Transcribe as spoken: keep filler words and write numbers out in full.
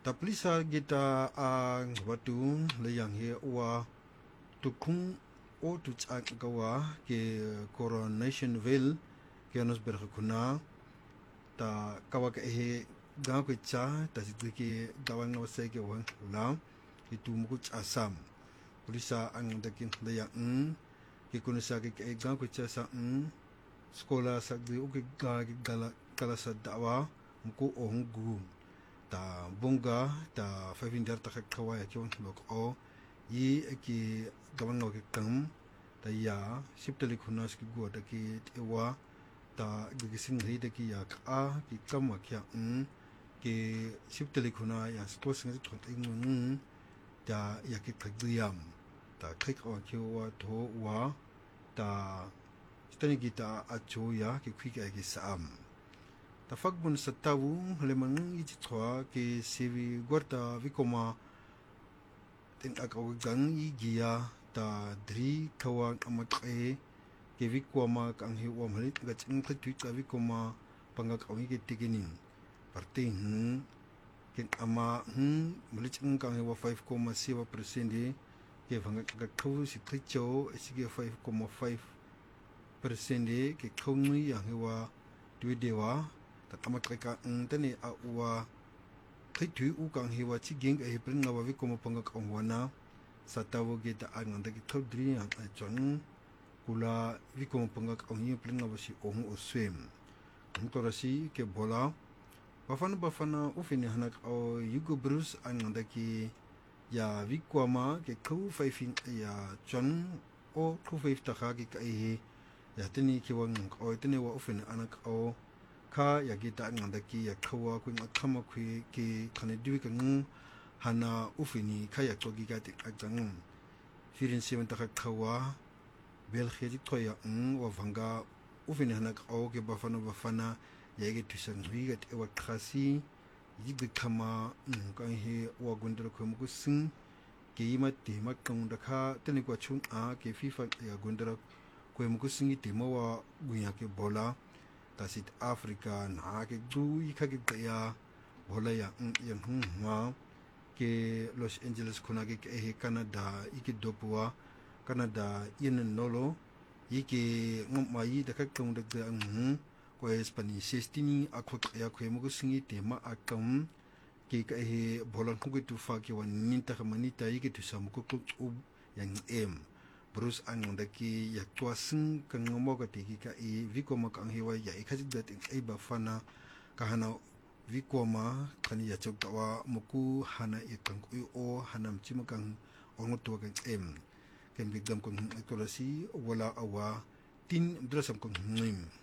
Taplisa kita ang watu layang he wa tukung o tu tsak gawa ke Coronation Ville ke nos berkuna ta kawa ke he ga ko cha ta si ke gawang no se ke wan la itu muku asam polisa ang dakin layang ke kunisa ke ga ko cha sa sekolah sa di o ke ga gala kala sa dawa muku ong gu ta bunga ta fafindar ta kawaya ke wan lok o yi ki gawang no ke kam ta ya siptali khunas ki go ta ki ewa ta gigising ri ta ki ya ka ki kam wa kya um ke siptali khuna ya sports ngi thot ing ta ya ki thagdiam ta khik o ki wa tho wa ta stani ki ta acho ya ki khik ya ki sam ta fagbun sa tawu leman i chwa ke sivi gorta vikoma tin akaw gang i giya ta dri kawa amatke ke vikoma kang hi wa mhalit ga ching thit ka vikoma pangak awi ke tiginin parte hm ken ama hm mhalit ng kang hi wa five point zero percent de ke phanga ka khu si thicho sige five point five percent de ke khongui yang hi wa twi dewa ta tamat ka ng tani a wa thithu u kang hi wa chi geng e pring nga wa vikoma pangak ongwana sa tawo ge ta ang da ki thodri ang a chon kula vikoma pangak ong pling nga si ong o swim to rasi ke bola bafana bafana u fini hanak o yugo bruce ang da ki ya vikoma ke khu faifin ya chon o khu faif ta kha ki kai ya tini ki wang o tini wa u fini anak o ka ya gi ta ang da ki ya khwa ku nga khama khu ki khane diwi ka ng hana ufini kaya togi gati ajang firin seven ta khawa bel khedi toya ng wa vanga ufini hana ka ke bafana bafana yage tusan hui gat ewa khasi yigi khama ka he wa gundra ko mu sing ke yima te makang da kha tani ko chung a ke fifa ya gundra ko mu sing te mo wa guya ke bola ta sit africa na ke du i kha ke ya bola ya yan hu ma ke Los Angeles kuna ke e Canada iki dopua Canada yin nolo iki ngoma yi da kakong da ang ko Spanish sixteen akot ya ko mo singi tema akam ke ka e bolan ko tu fa ke wan ninta manita iki tu sam ko ko yang em Bruce ang da ki ya twasing kan mo ka ti ka e viko makang hewa ya ikhaji da tin e ba fana kahana vikoma kani ya chok tawa muku hana ikang o hanam chimakang ongoto kan em ken bigdam kong ekolasi wala awa tin drasam kong nim